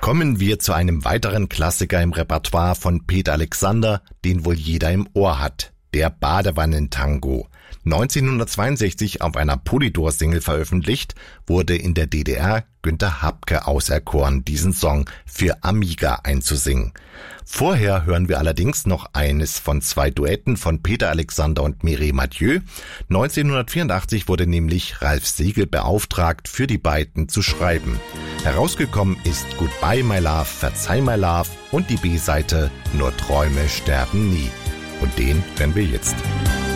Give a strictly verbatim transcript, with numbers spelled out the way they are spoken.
Kommen wir zu einem weiteren Klassiker im Repertoire von Peter Alexander, den wohl jeder im Ohr hat, der Badewannentango. neunzehnhundertzweiundsechzig auf einer Polydor-Single veröffentlicht, wurde in der D D R Günter Habke auserkoren, diesen Song für Amiga einzusingen. Vorher hören wir allerdings noch eines von zwei Duetten von Peter Alexander und Mireille Mathieu. neunzehnhundertvierundachtzig wurde nämlich Ralf Siegel beauftragt, für die beiden zu schreiben. Herausgekommen ist Goodbye My Love, Verzeih My Love und die B-Seite Nur Träume sterben nie. Und den hören wir jetzt.